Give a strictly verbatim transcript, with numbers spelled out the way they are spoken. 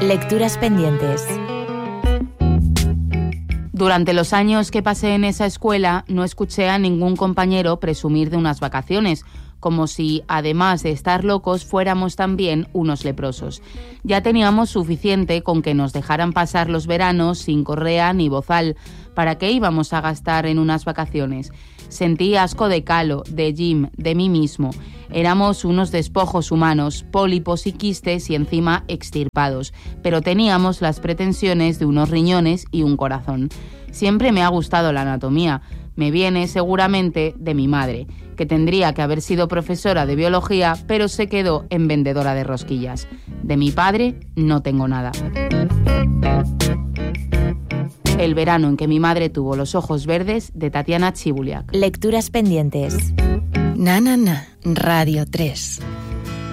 Lecturas pendientes. Durante los años que pasé en esa escuela, no escuché a ningún compañero presumir de unas vacaciones, como si, además de estar locos, fuéramos también unos leprosos. Ya teníamos suficiente con que nos dejaran pasar los veranos sin correa ni bozal. ¿Para qué íbamos a gastar en unas vacaciones? Sentí asco de Calo, de Jim, de mí mismo. Éramos unos despojos humanos, pólipos y quistes y encima extirpados, pero teníamos las pretensiones de unos riñones y un corazón. Siempre me ha gustado la anatomía. Me viene seguramente de mi madre, que tendría que haber sido profesora de biología, pero se quedó en vendedora de rosquillas. De mi padre no tengo nada. El verano en que mi madre tuvo los ojos verdes, de Tatiana Chibuliak. Lecturas pendientes. Na, na, na. Radio tres.